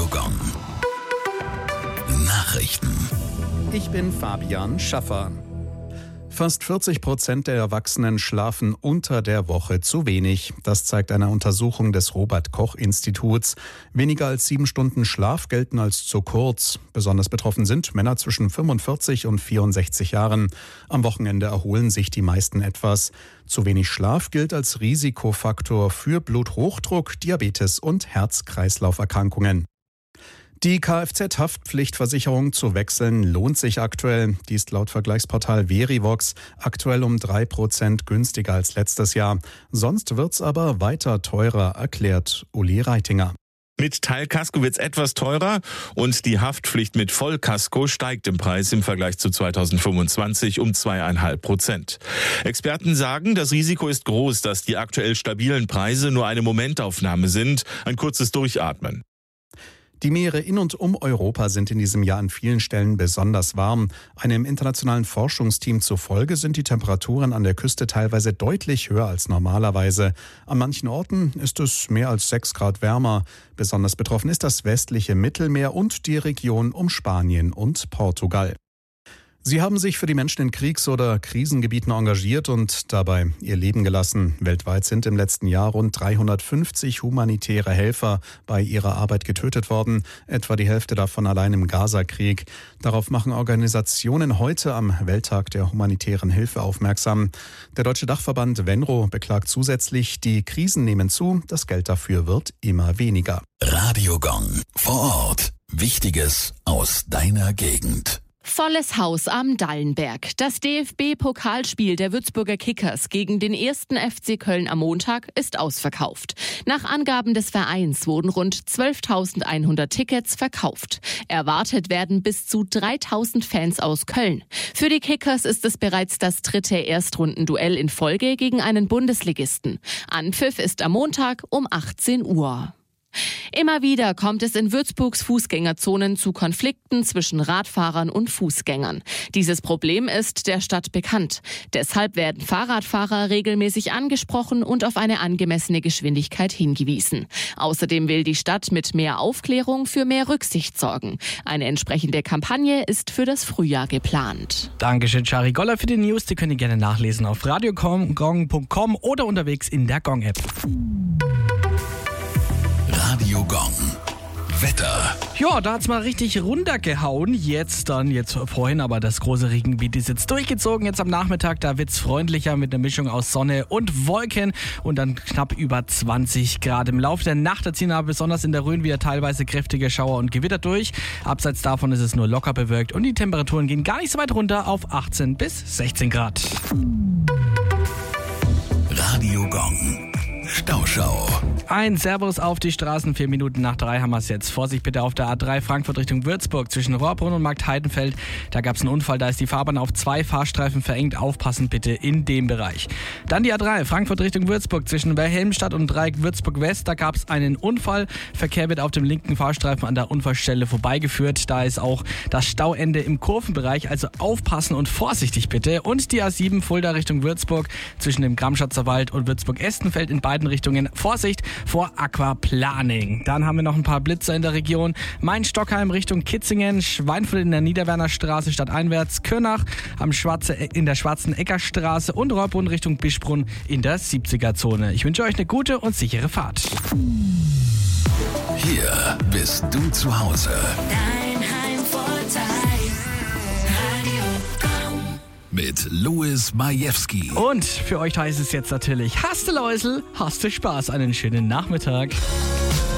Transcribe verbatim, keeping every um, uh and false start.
Gong. Nachrichten. Ich bin Fabian Schaffer. Fast vierzig Prozent der Erwachsenen schlafen unter der Woche zu wenig. Das zeigt eine Untersuchung des Robert-Koch-Instituts. Weniger als sieben Stunden Schlaf gelten als zu kurz. Besonders betroffen sind Männer zwischen fünfundvierzig und vierundsechzig Jahren. Am Wochenende erholen sich die meisten etwas. Zu wenig Schlaf gilt als Risikofaktor für Bluthochdruck, Diabetes und Herz-Kreislauf-Erkrankungen. Die Kfz-Haftpflichtversicherung zu wechseln lohnt sich aktuell. Die ist laut Vergleichsportal Verivox aktuell um drei Prozent günstiger als letztes Jahr. Sonst wird's aber weiter teurer, erklärt Uli Reitinger. Mit Teilkasko wird's etwas teurer und die Haftpflicht mit Vollkasko steigt im Preis im Vergleich zu zweitausendfünfundzwanzig um zwei Komma fünf Prozent. Experten sagen, das Risiko ist groß, dass die aktuell stabilen Preise nur eine Momentaufnahme sind, ein kurzes Durchatmen. Die Meere in und um Europa sind in diesem Jahr an vielen Stellen besonders warm. Einem internationalen Forschungsteam zufolge sind die Temperaturen an der Küste teilweise deutlich höher als normalerweise. An manchen Orten ist es mehr als sechs Grad wärmer. Besonders betroffen ist das westliche Mittelmeer und die Region um Spanien und Portugal. Sie haben sich für die Menschen in Kriegs- oder Krisengebieten engagiert und dabei ihr Leben gelassen. Weltweit sind im letzten Jahr rund dreihundertfünfzig humanitäre Helfer bei ihrer Arbeit getötet worden, etwa die Hälfte davon allein im Gaza-Krieg. Darauf machen Organisationen heute am Welttag der humanitären Hilfe aufmerksam. Der deutsche Dachverband Venro beklagt zusätzlich, die Krisen nehmen zu, das Geld dafür wird immer weniger. Radio Gong vor Ort. Wichtiges aus deiner Gegend. Volles Haus am Dallenberg. Das D F B-Pokalspiel der Würzburger Kickers gegen den ersten F C Köln am Montag ist ausverkauft. Nach Angaben des Vereins wurden rund zwölftausendeinhundert Tickets verkauft. Erwartet werden bis zu dreitausend Fans aus Köln. Für die Kickers ist es bereits das dritte Erstrundenduell in Folge gegen einen Bundesligisten. Anpfiff ist am Montag um achtzehn Uhr. Immer wieder kommt es in Würzburgs Fußgängerzonen zu Konflikten zwischen Radfahrern und Fußgängern. Dieses Problem ist der Stadt bekannt. Deshalb werden Fahrradfahrer regelmäßig angesprochen und auf eine angemessene Geschwindigkeit hingewiesen. Außerdem will die Stadt mit mehr Aufklärung für mehr Rücksicht sorgen. Eine entsprechende Kampagne ist für das Frühjahr geplant. Dankeschön, Shari Goller, für die News. Die könnt ihr gerne nachlesen auf radio gong punkt com oder unterwegs in der Gong-App. Radio Gong. Wetter. Ja, da hat's mal richtig runtergehauen. Jetzt dann, jetzt vorhin, aber das große Regengebiet ist jetzt durchgezogen. Jetzt am Nachmittag, da wird's freundlicher mit einer Mischung aus Sonne und Wolken und dann knapp über zwanzig Grad. Im Laufe der Nacht da ziehen aber besonders in der Rhön wieder teilweise kräftige Schauer und Gewitter durch. Abseits davon ist es nur locker bewölkt und die Temperaturen gehen gar nicht so weit runter auf achtzehn bis sechzehn Grad. Radio Gong. Stauschau. Ein Servus auf die Straßen, vier Minuten nach drei haben wir es jetzt. Vorsicht bitte auf der A drei Frankfurt Richtung Würzburg zwischen Rohrbrunn und Marktheidenfeld. Da gab es einen Unfall, da ist die Fahrbahn auf zwei Fahrstreifen verengt. Aufpassen bitte in dem Bereich. Dann die A drei Frankfurt Richtung Würzburg zwischen Wilhelmstadt und Dreieck Würzburg West. Da gab es einen Unfall. Verkehr wird auf dem linken Fahrstreifen an der Unfallstelle vorbeigeführt. Da ist auch das Stauende im Kurvenbereich, also aufpassen und vorsichtig bitte. Und die A sieben Fulda Richtung Würzburg zwischen dem Gramschatzer Wald und Würzburg-Estenfeld in beiden Richtungen. Vorsicht vor Aquaplaning. Dann haben wir noch ein paar Blitzer in der Region. Main-Stockheim Richtung Kitzingen, Schweinfurt in der Niederwerner Straße stadteinwärts, Kürnach am Schwarze, in der Schwarzen Eckerstraße und Rohrbrunn Richtung Bischbrunn in der siebziger-Zone. Ich wünsche euch eine gute und sichere Fahrt. Hier bist du zu Hause. Dein Heimvorteil. Radio Gong. Mit Louis Majewski. Und für euch heißt es jetzt natürlich, hast du Läusel, hast du Spaß, einen schönen Nachmittag.